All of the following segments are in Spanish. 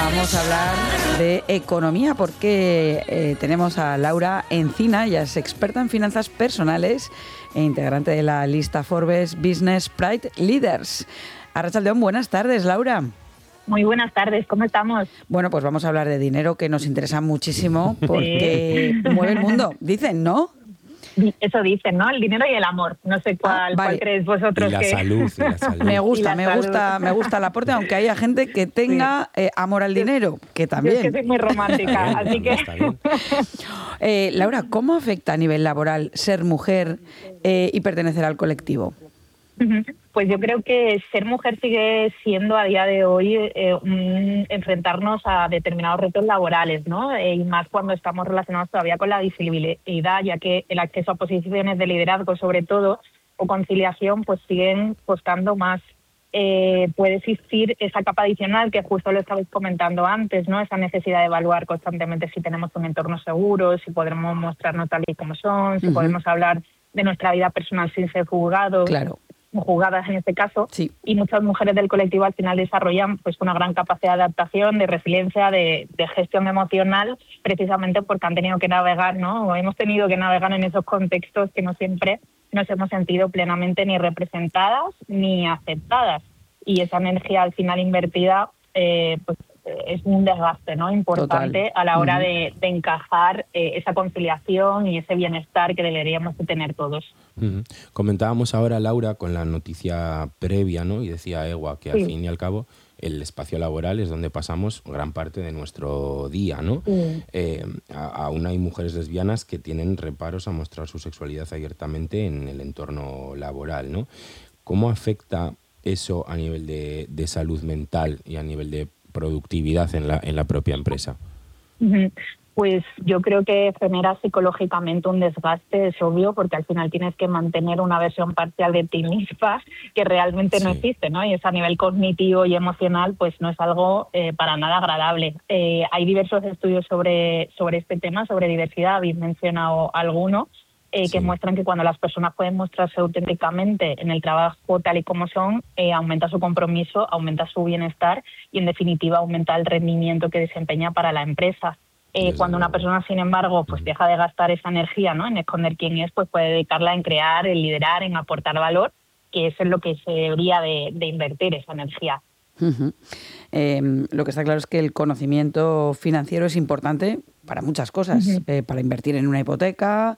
vamos a hablar de economía porque tenemos a Laura Encina, ella es experta en finanzas personales e integrante de la lista Forbes Business Pride Leaders. Arratsaldeon, buenas tardes, Laura. Muy buenas tardes, ¿cómo estamos? Bueno, pues vamos a hablar de dinero, que nos interesa muchísimo porque mueve el mundo, dicen, ¿no? Eso dicen, ¿no? El dinero y el amor. No sé cuál creéis vosotros. Y la salud. Me gusta el aporte, aunque haya gente que tenga amor al dinero, que también. Yo es que soy muy romántica, así que... Está bien. Laura, ¿cómo afecta a nivel laboral ser mujer y pertenecer al colectivo? Pues yo creo que ser mujer sigue siendo a día de hoy enfrentarnos a determinados retos laborales, ¿no? Y más cuando estamos relacionados todavía con la visibilidad, ya que el acceso a posiciones de liderazgo, sobre todo, o conciliación, pues siguen costando más. Puede existir esa capa adicional que justo lo estabais comentando antes, ¿no? Esa necesidad de evaluar constantemente si tenemos un entorno seguro, si podremos mostrarnos tal y como son, si podemos hablar de nuestra vida personal sin ser juzgados. Claro. Jugadas en este caso, sí. Y muchas mujeres del colectivo al final desarrollan pues una gran capacidad de adaptación, de resiliencia, de gestión emocional, precisamente porque han tenido que navegar, ¿no? O hemos tenido que navegar en esos contextos que no siempre nos hemos sentido plenamente ni representadas ni aceptadas. Y esa energía al final invertida pues es un desgaste, ¿no? Importante. Total. A la hora de encajar esa conciliación y ese bienestar que deberíamos de tener todos. Comentábamos ahora, Laura, con la noticia previa, ¿no? Y decía Ewa que al fin y al cabo el espacio laboral es donde pasamos gran parte de nuestro día, ¿no? Aún hay mujeres lesbianas que tienen reparos a mostrar su sexualidad abiertamente en el entorno laboral, ¿no? ¿Cómo afecta eso a nivel de salud mental y a nivel de productividad en la propia empresa? Pues yo creo que genera psicológicamente un desgaste, es obvio, porque al final tienes que mantener una versión parcial de ti misma que realmente no existe, ¿no? Y eso a nivel cognitivo y emocional pues no es algo para nada agradable. Hay diversos estudios sobre este tema, sobre diversidad, habéis mencionado alguno, que muestran que cuando las personas pueden mostrarse auténticamente en el trabajo tal y como son, aumenta su compromiso, aumenta su bienestar y en definitiva aumenta el rendimiento que desempeña para la empresa. Cuando una persona, sin embargo, pues deja de gastar esa energía, ¿no? En esconder quién es, pues puede dedicarla en crear, en liderar, en aportar valor, que eso es lo que se debería de invertir, esa energía. Lo que está claro es que el conocimiento financiero es importante para muchas cosas, para invertir en una hipoteca,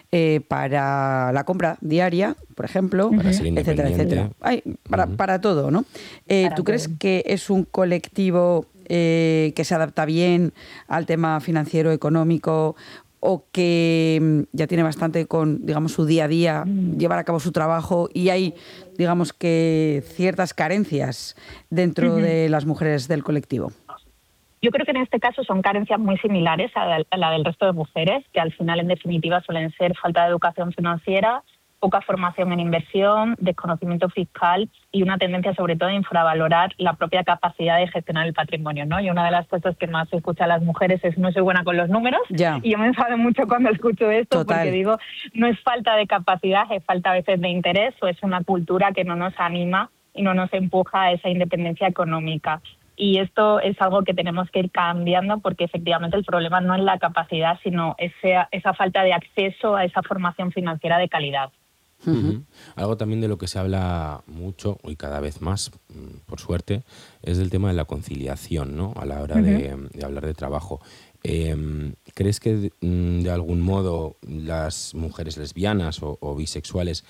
para la compra diaria, por ejemplo, etcétera, etcétera. Para todo, ¿no? ¿Tú crees que es un colectivo que se adapta bien al tema financiero, económico, o que ya tiene bastante con, digamos, su día a día, llevar a cabo su trabajo y hay, digamos, que ciertas carencias dentro de las mujeres del colectivo? Yo creo que en este caso son carencias muy similares a la del resto de mujeres, que al final, en definitiva, suelen ser falta de educación financiera, poca formación en inversión, desconocimiento fiscal y una tendencia sobre todo a infravalorar la propia capacidad de gestionar el patrimonio, ¿no? Y una de las cosas que más se escucha a las mujeres es no soy buena con los números. Y yo me enfado mucho cuando escucho esto. Total. Porque digo, no es falta de capacidad, es falta a veces de interés o es una cultura que no nos anima y no nos empuja a esa independencia económica. Y esto es algo que tenemos que ir cambiando porque efectivamente el problema no es la capacidad, sino esa falta de acceso a esa formación financiera de calidad. Algo también de lo que se habla mucho y cada vez más, por suerte, es del tema de la conciliación, ¿no? A la hora de hablar de trabajo. ¿Crees que de algún modo las mujeres lesbianas o bisexuales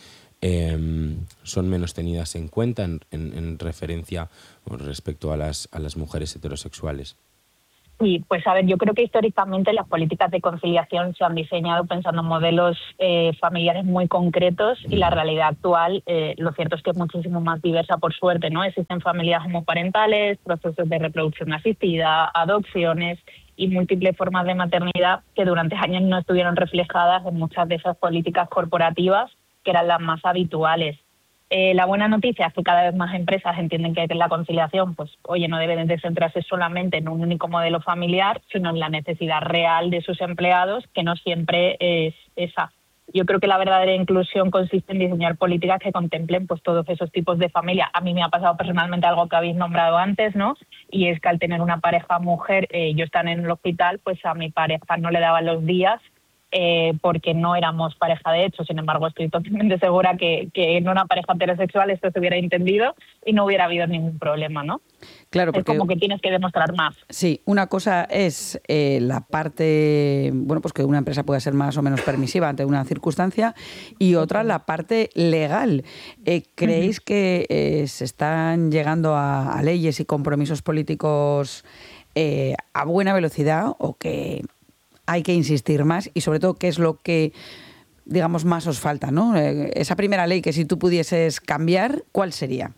son menos tenidas en cuenta en referencia o respecto a las mujeres heterosexuales? Sí, pues a ver, yo creo que históricamente las políticas de conciliación se han diseñado pensando en modelos familiares muy concretos y la realidad actual, lo cierto es que es muchísimo más diversa, por suerte, ¿no? Existen familias homoparentales, procesos de reproducción asistida, adopciones y múltiples formas de maternidad que durante años no estuvieron reflejadas en muchas de esas políticas corporativas que eran las más habituales. La buena noticia es que cada vez más empresas entienden que la conciliación, pues, oye, no debe de centrarse solamente en un único modelo familiar, sino en la necesidad real de sus empleados, que no siempre es esa. Yo creo que la verdadera inclusión consiste en diseñar políticas que contemplen pues todos esos tipos de familia. A mí me ha pasado personalmente algo que habéis nombrado antes, ¿no? Y es que al tener una pareja mujer, yo estaba en el hospital, pues a mi pareja no le daban los días porque no éramos pareja de hecho. Sin embargo, estoy totalmente segura que en una pareja heterosexual esto se hubiera entendido y no hubiera habido ningún problema, ¿no? Claro, porque es como que tienes que demostrar más. Sí, una cosa es la parte, bueno, pues que una empresa pueda ser más o menos permisiva ante una circunstancia, y otra la parte legal. ¿Creéis que se están llegando a leyes y compromisos políticos a buena velocidad, o que hay que insistir más, y sobre todo qué es lo que, digamos, más os falta, ¿no? Esa primera ley que si tú pudieses cambiar, ¿cuál sería?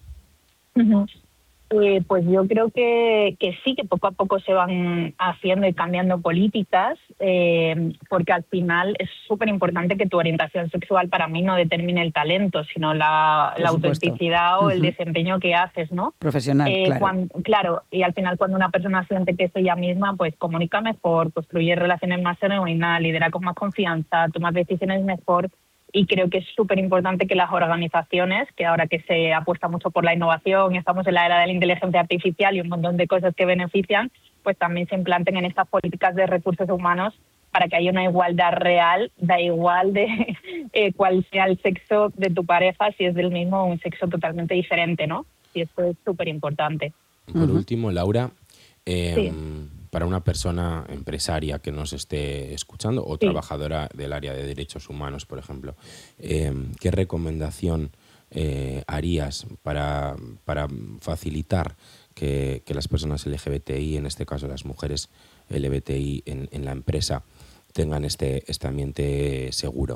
Pues yo creo que sí, que poco a poco se van haciendo y cambiando políticas, porque al final es súper importante que tu orientación sexual para mí no determine el talento, sino la autenticidad o el desempeño que haces, ¿no? Profesional, claro. Claro, y al final cuando una persona siente que es ella misma, pues comunica mejor, construye relaciones más genuinas, lidera con más confianza, toma decisiones mejor. Y creo que es súper importante que las organizaciones, que ahora que se apuesta mucho por la innovación y estamos en la era de la inteligencia artificial y un montón de cosas que benefician, pues también se implanten en estas políticas de recursos humanos para que haya una igualdad real, da igual de cuál sea el sexo de tu pareja, si es del mismo o un sexo totalmente diferente, ¿no? Y esto es súper importante. Por último, Laura, para una persona empresaria que nos esté escuchando o trabajadora del área de derechos humanos, por ejemplo, ¿qué recomendación harías para facilitar que las personas LGBTI, en este caso las mujeres LGBTI en la empresa, tengan este ambiente seguro?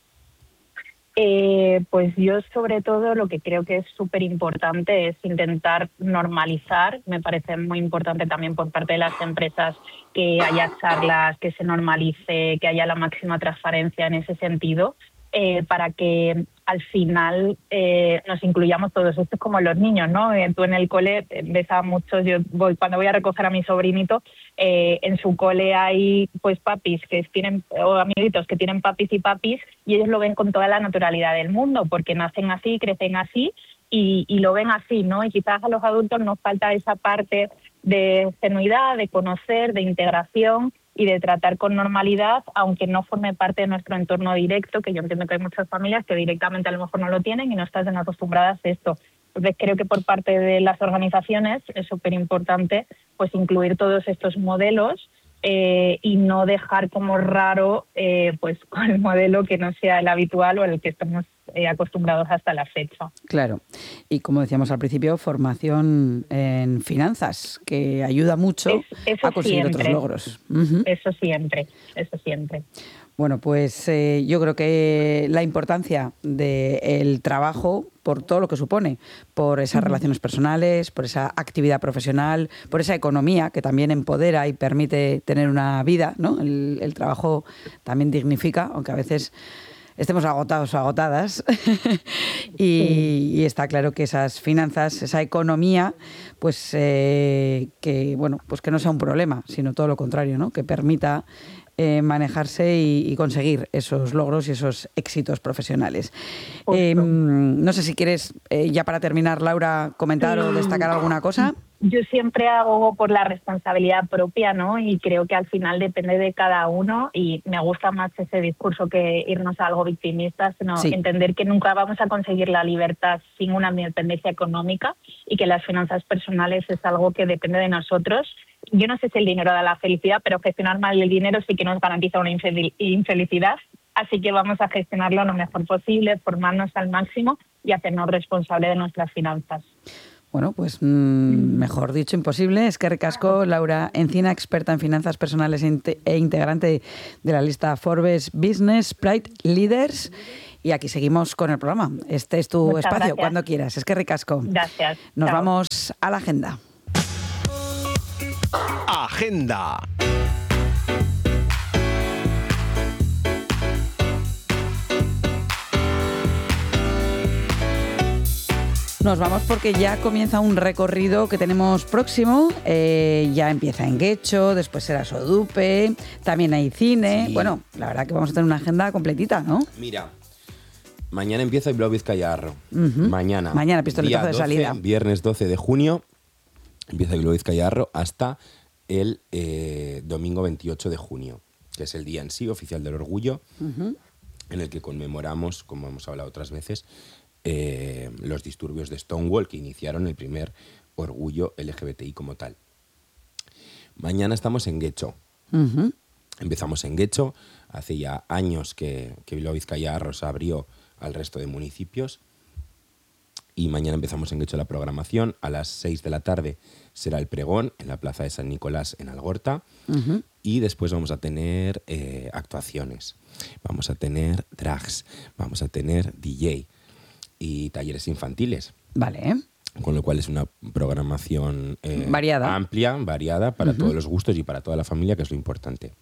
Pues yo sobre todo lo que creo que es súper importante es intentar normalizar. Me parece muy importante también por parte de las empresas que haya charlas, que se normalice, que haya la máxima transparencia en ese sentido, para que al final nos incluyamos todos. Esto es como los niños, ¿no? Tú en el cole ves a muchos, cuando voy a recoger a mi sobrinito, en su cole hay pues papis que tienen, o amiguitos que tienen papis y papis, y ellos lo ven con toda la naturalidad del mundo, porque nacen así, crecen así, y lo ven así, ¿no? Y quizás a los adultos nos falta esa parte de genuidad, de conocer, de integración y de tratar con normalidad, aunque no forme parte de nuestro entorno directo, que yo entiendo que hay muchas familias que directamente a lo mejor no lo tienen y no están acostumbradas a esto. Entonces creo que por parte de las organizaciones es súper importante pues incluir todos estos modelos y no dejar como raro pues con el modelo que no sea el habitual o el que estamos acostumbrados hasta la fecha. Claro, y como decíamos al principio, formación en finanzas, que ayuda mucho a conseguir otros logros. Eso siempre. Bueno, pues yo creo que la importancia del trabajo, por todo lo que supone, por esas relaciones personales, por esa actividad profesional, por esa economía que también empodera y permite tener una vida, ¿no? El trabajo también dignifica, aunque a veces estemos agotados o agotadas. y está claro que esas finanzas, esa economía, pues que no sea un problema, sino todo lo contrario, ¿no? Que permita manejarse y conseguir esos logros y esos éxitos profesionales. No sé si quieres, ya para terminar, Laura, comentar o destacar alguna cosa. Yo siempre hago por la responsabilidad propia, ¿no? Y creo que al final depende de cada uno, y me gusta más ese discurso que irnos a algo victimista, sino entender que nunca vamos a conseguir la libertad sin una independencia económica y que las finanzas personales es algo que depende de nosotros. Yo no sé si el dinero da la felicidad, pero gestionar mal el dinero sí que nos garantiza una infelicidad. Así que vamos a gestionarlo lo mejor posible, formarnos al máximo y hacernos responsables de nuestras finanzas. Bueno, pues mejor dicho, imposible. Eskerrik asko, Laura Encina, experta en finanzas personales e integrante de la lista Forbes Business Pride Leaders. Y aquí seguimos con el programa. Este es tu espacio, gracias. Cuando quieras. Eskerrik asko. Gracias. Nos vamos a la agenda. Agenda. Nos vamos porque ya comienza un recorrido que tenemos próximo. Ya empieza en Getxo, después será Sodupe, también hay cine. Sí. Bueno, la verdad que vamos a tener una agenda completita, ¿no? Mira, mañana empieza Bilbao Vizcaya Harro. Mañana pistoletazo de salida. Viernes 12 de junio empieza Bilbao Vizcaya Harro hasta el domingo 28 de junio, que es el día en sí oficial del orgullo, en el que conmemoramos, como hemos hablado otras veces, los disturbios de Stonewall que iniciaron el primer orgullo LGBTI como tal. Mañana estamos en Getxo. Empezamos en Getxo. Hace ya años que Bilbao Vizcaya Harro se abrió al resto de municipios. Y mañana empezamos en Getxo la programación. A las 6 de la tarde será el pregón en la Plaza de San Nicolás en Algorta. Y después vamos a tener actuaciones. Vamos a tener drags. Vamos a tener DJ. Y talleres infantiles. Vale. Con lo cual es una programación variada. Amplia, variada, para todos los gustos y para toda la familia, que es lo importante.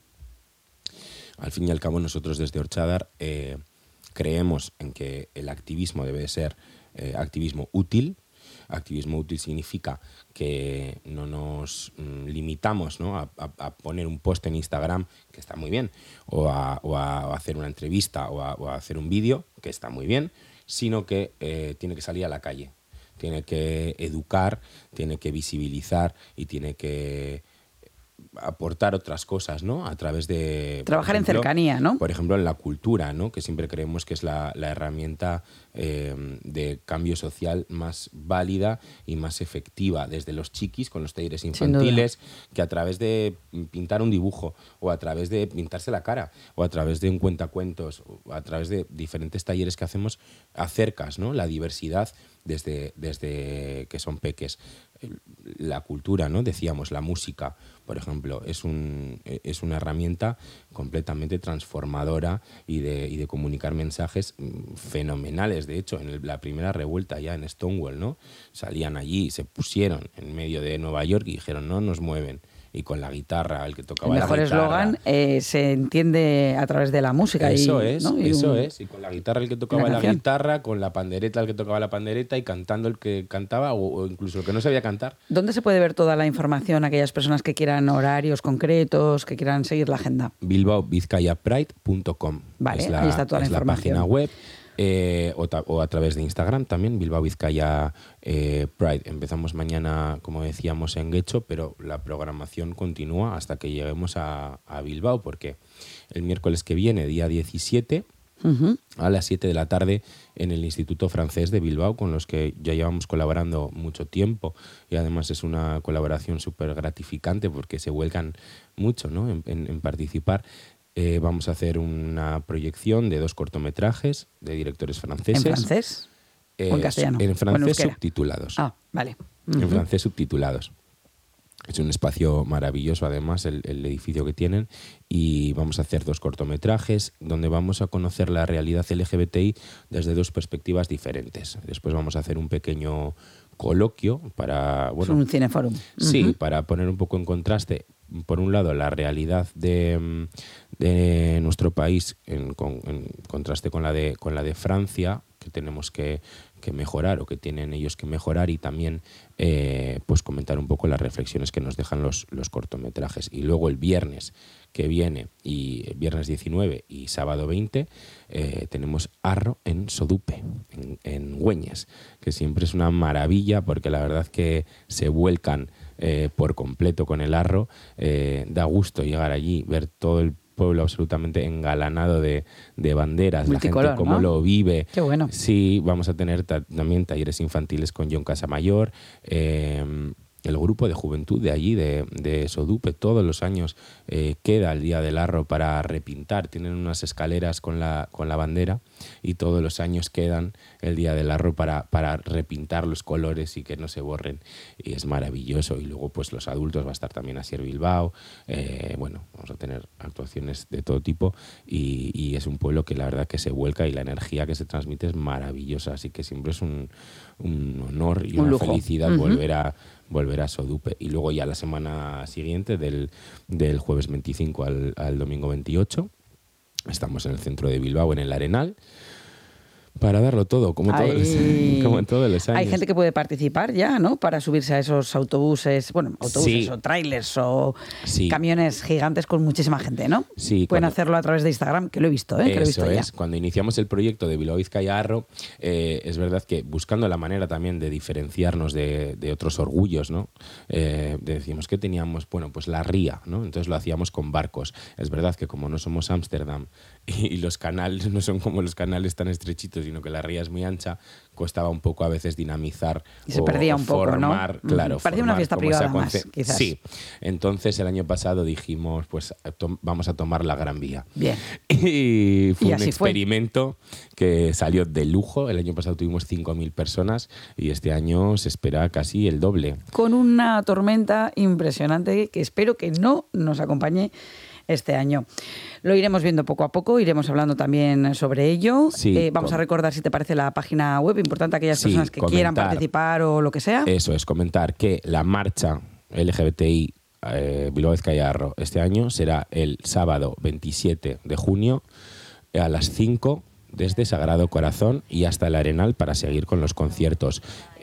Al fin y al cabo, nosotros desde Orchadar creemos en que el activismo debe de ser activismo útil. Activismo útil significa que no nos limitamos, ¿no?, a poner un post en Instagram, que está muy bien, o a hacer una entrevista o a hacer un vídeo, que está muy bien, sino que tiene que salir a la calle, tiene que educar, tiene que visibilizar y tiene que aportar otras cosas, ¿no? A través de... Trabajar en cercanía, ¿no? Por ejemplo, en la cultura, ¿no? Que siempre creemos que es la herramienta de cambio social más válida y más efectiva, desde los chiquis con los talleres infantiles, que a través de pintar un dibujo, o a través de pintarse la cara, o a través de un cuentacuentos, o a través de diferentes talleres que hacemos, acercas, ¿no?, la diversidad desde que son peques. La cultura, ¿no? Decíamos, la música, por ejemplo, es una herramienta completamente transformadora y de comunicar mensajes fenomenales. De hecho, en la primera revuelta ya en Stonewall, ¿no?, salían allí, se pusieron en medio de Nueva York y dijeron, no nos mueven. Y con la guitarra, el que tocaba la guitarra. El mejor eslogan se entiende a través de la música. Eso es. Y con la guitarra el que tocaba la guitarra, con la pandereta el que tocaba la pandereta, y cantando el que cantaba, o incluso el que no sabía cantar. ¿Dónde se puede ver toda la información, aquellas personas que quieran horarios concretos, que quieran seguir la agenda? bilbaovizcayapride.com. Vale, ahí está toda la información. La página web. O a través de Instagram también, Bilbao Vizcaya Pride. Empezamos mañana, como decíamos, en Getxo, pero la programación continúa hasta que lleguemos a Bilbao, porque el miércoles que viene, día 17, a las 7 de la tarde, en el Instituto Francés de Bilbao, con los que ya llevamos colaborando mucho tiempo, y además es una colaboración súper gratificante porque se vuelcan mucho, ¿no?, en participar. Vamos a hacer una proyección de 2 cortometrajes de directores franceses. ¿En francés? ¿O en castellano? En francés subtitulados. Ah, vale. En francés subtitulados. Es un espacio maravilloso, además, el edificio que tienen. Y vamos a hacer 2 cortometrajes donde vamos a conocer la realidad LGBTI desde 2 perspectivas diferentes. Después vamos a hacer un pequeño coloquio para... Bueno, es un cineforum. Sí, para poner un poco en contraste, por un lado, la realidad de nuestro país en contraste con la de Francia, que tenemos que mejorar, o que tienen ellos que mejorar, y también pues comentar un poco las reflexiones que nos dejan los cortometrajes. Y luego el viernes que viene, y viernes 19 y sábado 20, tenemos Harro en Sodupe, en Güeñes, que siempre es una maravilla, porque la verdad que se vuelcan por completo con el Harro. Da gusto llegar allí, ver todo el pueblo absolutamente engalanado de banderas, multicolor, la gente cómo, ¿no?, lo vive. Qué bueno. Sí, vamos a tener también talleres infantiles con John Casamayor, el grupo de juventud de allí, de Sodupe, todos los años queda el Día del Harro para repintar. Tienen unas escaleras con la bandera, y todos los años quedan el Día del Harro para repintar los colores y que no se borren. Y es maravilloso. Y luego, pues los adultos, va a estar también Asier Bilbao. Bueno, vamos a tener actuaciones de todo tipo, y es un pueblo que la verdad que se vuelca, y la energía que se transmite es maravillosa. Así que siempre es un honor y una felicidad volver a Sodupe. Y luego ya la semana siguiente, del jueves 25 al domingo 28, estamos en el centro de Bilbao, en el Arenal, para darlo todo, como en todos los años. Hay gente que puede participar ya, ¿no? Para subirse a esos autobuses, sí. o trailers o sí. camiones gigantes con muchísima gente, ¿no? Sí. Pueden hacerlo a través de Instagram, que lo he visto, que lo he visto ya. Cuando iniciamos el proyecto de Bilbao Bizkaia Harro, es verdad que buscando la manera también de diferenciarnos de otros orgullos, ¿no? Decíamos que teníamos, pues la ría, ¿no? Entonces lo hacíamos con barcos. Es verdad que como no somos Ámsterdam y los canales no son como los canales tan estrechitos, sino que la ría es muy ancha, costaba un poco a veces dinamizar y se perdía un poco, formar, ¿no? Claro, parecía una fiesta privada más, quizás. Sí. Entonces el año pasado dijimos, pues vamos a tomar la Gran Vía. Bien. Y fue un experimento que salió de lujo. El año pasado tuvimos 5.000 personas y este año se espera casi el doble. Con una tormenta impresionante que espero que no nos acompañe este año. Lo iremos viendo poco a poco, iremos hablando también sobre ello. Sí, vamos a recordar, si te parece, la página web, importante a aquellas personas que quieran participar o lo que sea. Eso es, comentar que la marcha LGBTI Bilbao Bizkaia Harro este año será el sábado 27 de junio a las 5 desde Sagrado Corazón y hasta el Arenal para seguir con los conciertos.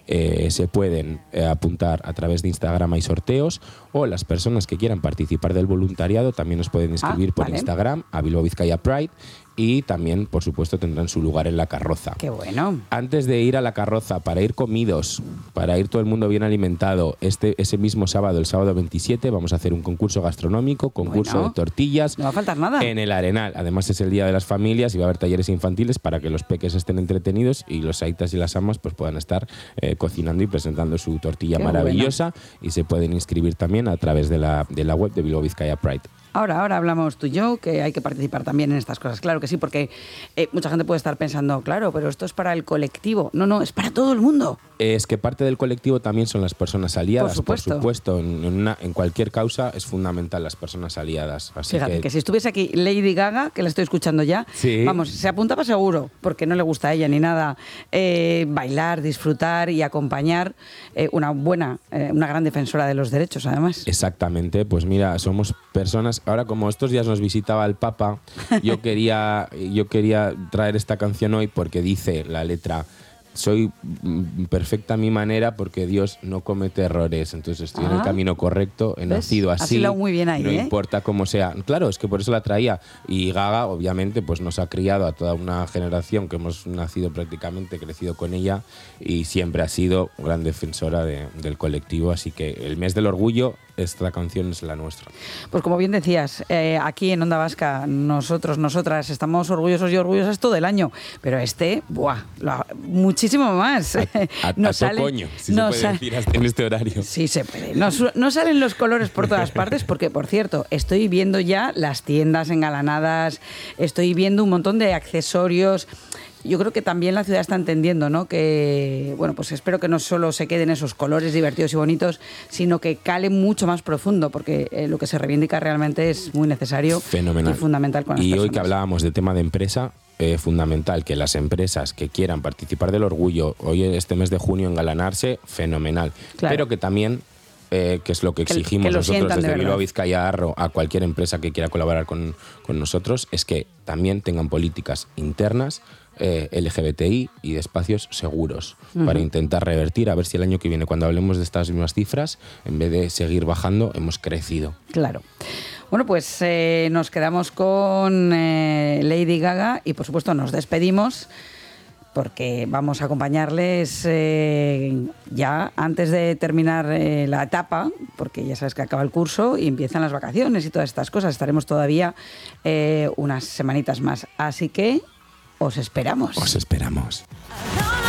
Se pueden apuntar a través de Instagram, hay sorteos, o las personas que quieran participar del voluntariado también nos pueden escribir por Instagram a Bilbao Bizkaia Pride y también, por supuesto, tendrán su lugar en la carroza. ¡Qué bueno! Antes de ir a la carroza, para ir comidos, para ir todo el mundo bien alimentado, ese mismo sábado, el sábado 27, vamos a hacer un concurso gastronómico, concurso de tortillas. No va a faltar nada. En el Arenal. Además es el Día de las Familias y va a haber talleres infantiles para que los peques estén entretenidos y los aitas y las amas pues puedan estar cocinando y presentando su tortilla maravillosa. Y se pueden inscribir también a través de la web de Bilbao Bizkaia Pride. Ahora hablamos tú y yo, que hay que participar también en estas cosas. Claro que sí, porque mucha gente puede estar pensando, claro, pero esto es para el colectivo. No, es para todo el mundo. Es que parte del colectivo también son las personas aliadas. Por supuesto. En cualquier causa es fundamental las personas aliadas. Así Fíjate, que si estuviese aquí Lady Gaga, que la estoy escuchando ya, vamos, se apuntaba seguro, porque no le gusta a ella ni nada bailar, disfrutar y acompañar una gran defensora de los derechos, además. Exactamente, pues mira, somos personas. Ahora, como estos días nos visitaba el Papa, yo quería traer esta canción hoy porque dice la letra: soy perfecta a mi manera porque Dios no comete errores. Entonces estoy en el camino correcto, he nacido así. Has hilado muy bien ahí, no importa cómo sea. Claro, es que por eso la traía. Y Gaga, obviamente, pues nos ha criado a toda una generación que hemos nacido prácticamente, crecido con ella y siempre ha sido gran defensora del colectivo. Así que el mes del orgullo, esta canción es la nuestra. Pues como bien decías, aquí en Onda Vasca, nosotras estamos orgullosos y orgullosas todo el año, pero muchísimo más. Coño, si se puede decir hasta en este horario. Sí se puede. No salen los colores por todas partes porque, por cierto, estoy viendo ya las tiendas engalanadas, estoy viendo un montón de accesorios. Yo creo que también la ciudad está entendiendo, ¿no? Que, pues espero que no solo se queden esos colores divertidos y bonitos, sino que cale mucho más profundo, porque lo que se reivindica realmente es muy necesario. Fenomenal. Y fundamental con las personas. Y hoy que hablábamos de tema de empresa, fundamental que las empresas que quieran participar del orgullo, hoy este mes de junio engalanarse, fenomenal. Claro. Pero que también, que es lo que exigimos nosotros desde Bilbao Bizkaia Harro a cualquier empresa que quiera colaborar con nosotros, es que también tengan políticas internas LGBTI y de espacios seguros para intentar revertir, a ver si el año que viene, cuando hablemos de estas mismas cifras, en vez de seguir bajando, hemos crecido. Claro. Bueno, pues nos quedamos con Lady Gaga y, por supuesto, nos despedimos porque vamos a acompañarles ya antes de terminar la etapa, porque ya sabes que acaba el curso y empiezan las vacaciones y todas estas cosas. Estaremos todavía unas semanitas más. Así que os esperamos. Os esperamos.